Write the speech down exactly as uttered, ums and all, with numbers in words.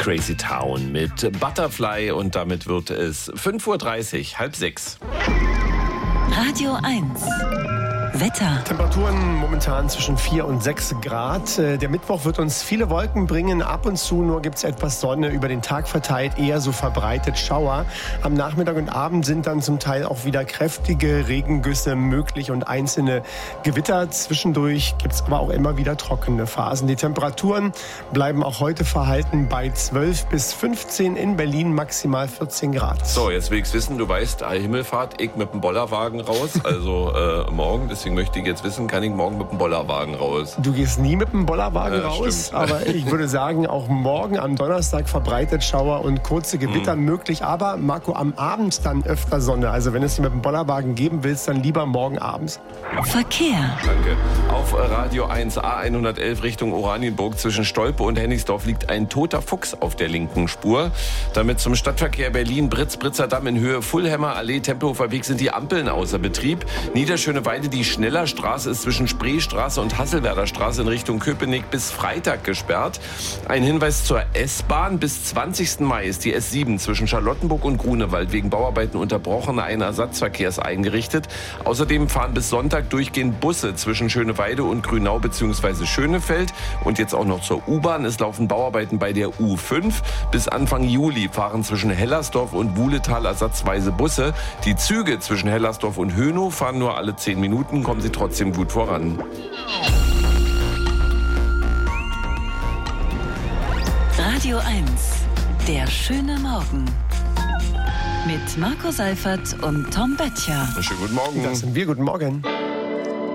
Crazy Town mit Butterfly und damit wird es fünf Uhr dreißig, halb sechs. Radio eins. Wetter. Temperaturen momentan zwischen vier und sechs Grad. Der Mittwoch wird uns viele Wolken bringen. Ab und zu nur gibt es etwas Sonne, über den Tag verteilt, eher so verbreitet Schauer. Am Nachmittag und Abend sind dann zum Teil auch wieder kräftige Regengüsse möglich und einzelne Gewitter. Zwischendurch gibt es aber auch immer wieder trockene Phasen. Die Temperaturen bleiben auch heute verhalten bei zwölf bis fünfzehn, in Berlin maximal vierzehn Grad. So, jetzt will ich's wissen, du weißt, Himmelfahrt, ich mit dem Bollerwagen raus, also äh, morgen. Deswegen möchte ich jetzt wissen, kann ich morgen mit dem Bollerwagen raus? Du gehst nie mit dem Bollerwagen Ja, raus, stimmt. aber ich würde sagen, auch morgen am Donnerstag verbreitet Schauer und kurze Gewitter Mhm. möglich. Aber Marco, am Abend dann öfter Sonne. Also wenn du es dir mit dem Bollerwagen geben willst, dann lieber morgen abends. Verkehr. Danke. Auf Radio eins A hundertelf Richtung Oranienburg zwischen Stolpe und Hennigsdorf liegt ein toter Fuchs auf der linken Spur. Damit zum Stadtverkehr Berlin, Britz, Britzer Damm in Höhe Fulhemmer Allee, Tempelhofer Weg sind die Ampeln außer Betrieb. Niederschöneweide, die Schnellerstraße ist zwischen Spreestraße und Hasselwerder Straße in Richtung Köpenick bis Freitag gesperrt. Ein Hinweis zur S-Bahn. Bis zwanzigsten Mai ist die S sieben zwischen Charlottenburg und Grunewald wegen Bauarbeiten unterbrochen. Ein Ersatzverkehr ist eingerichtet. Außerdem fahren bis Sonntag durchgehend Busse zwischen Schöneweide und Grünau bzw. Schönefeld. Und jetzt auch noch zur U-Bahn. Es laufen Bauarbeiten bei der U fünf. Bis Anfang Juli fahren zwischen Hellersdorf und Wuhletal ersatzweise Busse. Die Züge zwischen Hellersdorf und Hönow fahren nur alle zehn Minuten, kommen sie trotzdem gut voran. Radio eins. Der schöne Morgen. Mit Marco Seifert und Tom Böttcher. Schönen guten Morgen. Das sind wir. Guten Morgen.